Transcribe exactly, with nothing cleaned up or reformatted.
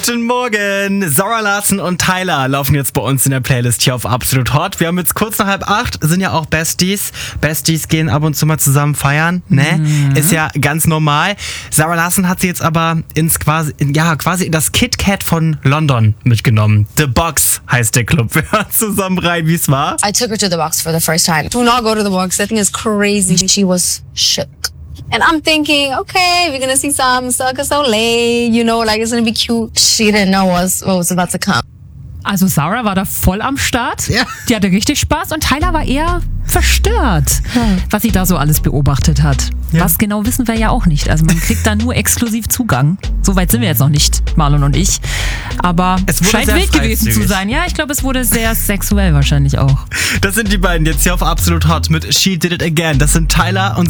Guten Morgen! Zara Larsson und Tyler laufen jetzt bei uns in der Playlist hier auf Absolut Hot. Wir haben jetzt kurz nach halb acht, sind ja auch Besties. Besties gehen ab und zu mal zusammen feiern, ne? Mhm. Ist ja ganz normal. Zara Larsson hat sie jetzt aber ins quasi, ja, quasi in das Kit Kat von London mitgenommen. The Box heißt der Club. Wir hören zusammen rein, wie es war. I took her to the Box for the first time. Do not go to the Box. That thing is crazy. She was shook. And I'm thinking, okay, we're gonna see some Cirque du Soleil, you know, like it's gonna be cute. She didn't know what was, what was about to come. Also Zara war da voll am Start. Ja. Die hatte richtig Spaß und Tyler war eher verstört, hm. was sie da so alles beobachtet hat. Ja. Was genau wissen wir ja auch nicht. Also man kriegt da nur exklusiv Zugang. So weit sind wir jetzt noch nicht, Marlon und ich. Aber es scheint wild gewesen zu sein. Ja, ich glaube, es wurde sehr sexuell wahrscheinlich auch. Das sind die beiden jetzt hier auf Absolut Hot mit She Did It Again. Das sind Tyler und